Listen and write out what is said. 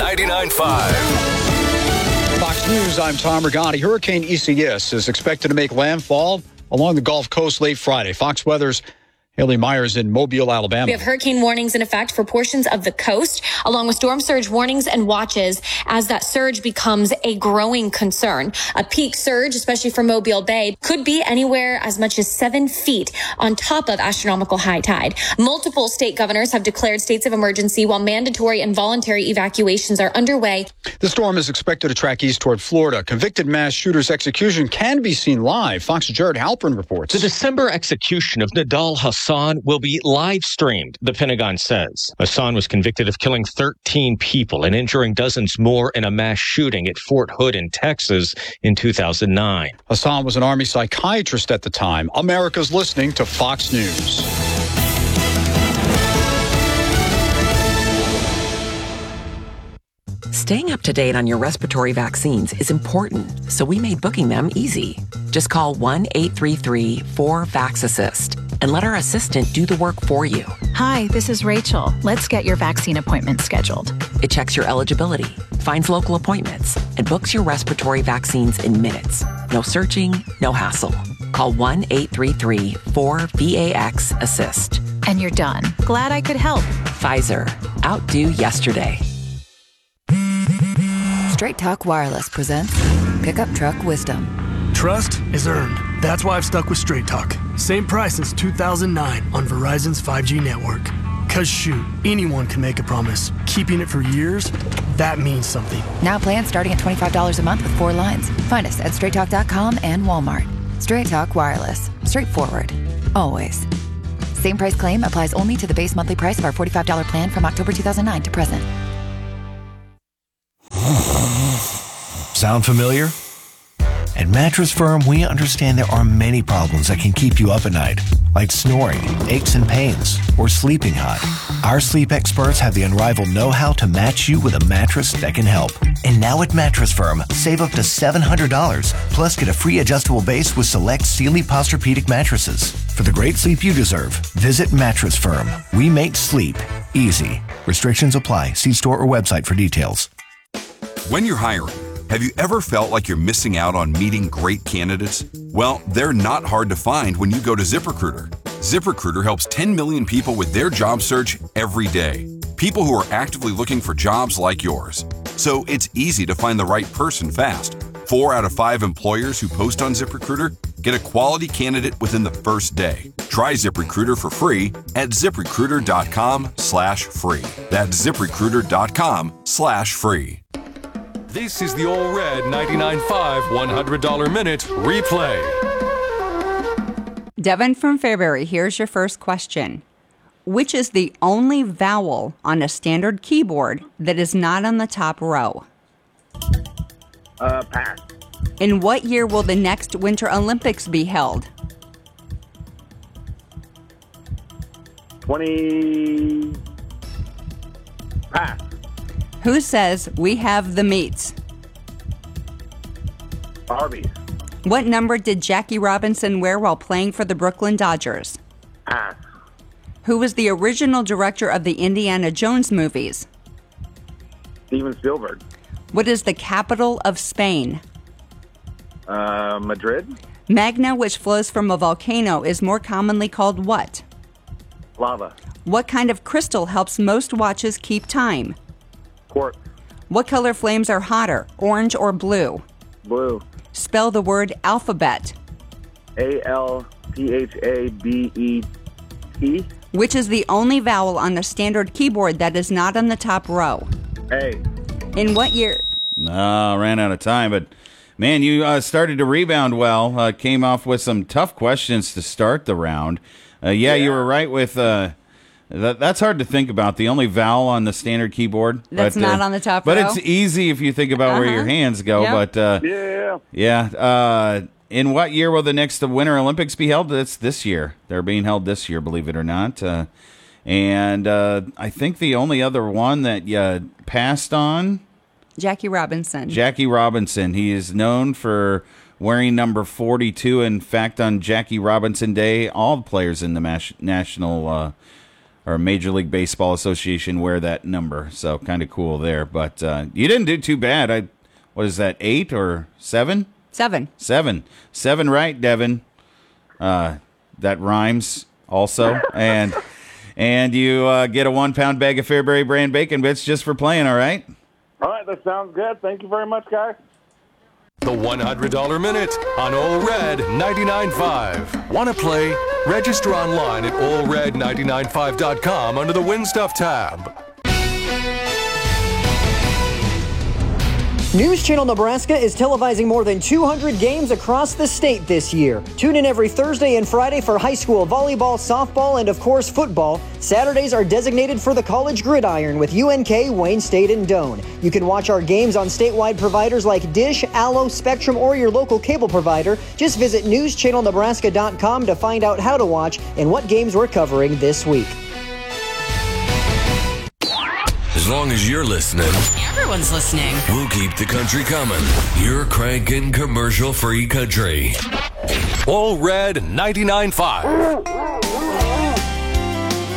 99.5. Fox News, I'm Tom Rigotti. Hurricane Isaias is expected to make landfall along the Gulf Coast late Friday. Fox Weather's Haley Myers in Mobile, Alabama. We have hurricane warnings in effect for portions of the coast, along with storm surge warnings and watches as that surge becomes a growing concern. A peak surge, especially for Mobile Bay, could be anywhere as much as 7 feet on top of astronomical high tide. Multiple state governors have declared states of emergency while mandatory and voluntary evacuations are underway. The storm is expected to track east toward Florida. Convicted mass shooter's execution can be seen live. Fox's Jared Halpern reports. The December execution of Nidal Hasan will be live streamed, the Pentagon says. Hasan was convicted of killing 13 people and injuring dozens more in a mass shooting at Fort Hood in Texas in 2009. Hasan was an Army psychiatrist at the time. America's listening to Fox News. Staying up to date on your respiratory vaccines is important, so we made booking them easy. Just call 1-833-4-VAX-ASSIST and let our assistant do the work for you. Hi, this is Rachel. Let's get your vaccine appointment scheduled. It checks your eligibility, finds local appointments, and books your respiratory vaccines in minutes. No searching, no hassle. Call 1-833-4-VAX-ASSIST. And you're done. Glad I could help. Pfizer. Outdo yesterday. Straight Talk Wireless presents Pickup Truck Wisdom. Trust is earned. That's why I've stuck with Straight Talk. Same price since 2009 on Verizon's 5G network. Cause shoot, anyone can make a promise. Keeping it for years, that means something. Now plans starting at $25 a month with 4 lines. Find us at straighttalk.com and Walmart. Straight Talk Wireless. Straightforward. Always. Same price claim applies only to the base monthly price of our $45 plan from October 2009 to present. Sound familiar? At Mattress Firm, we understand there are many problems that can keep you up at night, like snoring, aches and pains, or sleeping hot. Our sleep experts have the unrivaled know-how to match you with a mattress that can help. And now at Mattress Firm, save up to $700, plus get a free adjustable base with select Sealy Posturepedic mattresses. For the great sleep you deserve, visit Mattress Firm. We make sleep easy. Restrictions apply. See store or website for details. When you're hiring, have you ever felt like you're missing out on meeting great candidates? Well, they're not hard to find when you go to ZipRecruiter. ZipRecruiter helps 10 million people with their job search every day. People who are actively looking for jobs like yours. So it's easy to find the right person fast. 4 out of 5 employers who post on ZipRecruiter get a quality candidate within the first day. Try ZipRecruiter for free at ZipRecruiter.com/free. That's ZipRecruiter.com/free. This is the Ole Red 99.5 $100 Minute Replay. Devin from Fairbury, here's your first question. Which is the only vowel on a standard keyboard that is not on the top row? Pass. In what year will the next Winter Olympics be held? 20. Pass. Who says we have the meats? Arby's. What number did Jackie Robinson wear while playing for the Brooklyn Dodgers? Pass. Who was the original director of the Indiana Jones movies? Steven Spielberg. What is the capital of Spain? Madrid. Magna, which flows from a volcano, is more commonly called what? Lava. What kind of crystal helps most watches keep time? Quartz. What color flames are hotter, orange or blue? Blue. Spell the word alphabet. ALPHABET. Which is the only vowel on a standard keyboard that is not on the top row? A. In what year? Ran out of time, but man, you started to rebound well. Came off with some tough questions to start the round. You were right with... That's hard to think about. The only vowel on the standard keyboard. That's not on the top row. But it's easy if you think about where your hands go. Yep. But in what year will the next Winter Olympics be held? It's this year. They're being held this year, believe it or not. And I think the only other one that you passed on... Jackie Robinson. Jackie Robinson. He is known for wearing number 42. In fact, on Jackie Robinson Day, all the players in the national... or Major League Baseball Association wear that number. So kind of cool there. But you didn't do too bad. What is that, 8 or 7? 7. 7 right, Devin. That rhymes also. And you get a 1-pound bag of Fairbury brand bacon bits just for playing, all right? All right, that sounds good. Thank you very much, guys. The $100 Minute on Ole Red 99.5. Want to play? Register online at olered995.com under the Win Stuff tab. News Channel Nebraska is televising more than 200 games across the state this year. Tune in every Thursday and Friday for high school volleyball, softball, and of course football. Saturdays are designated for the college gridiron with UNK, Wayne State, and Doane. You can watch our games on statewide providers like Dish, Allo, Spectrum, or your local cable provider. Just visit newschannelnebraska.com to find out how to watch and what games we're covering this week. As long as you're listening, everyone's listening. We'll keep the country coming. You're cranking commercial-free country. Ole Red 99.5.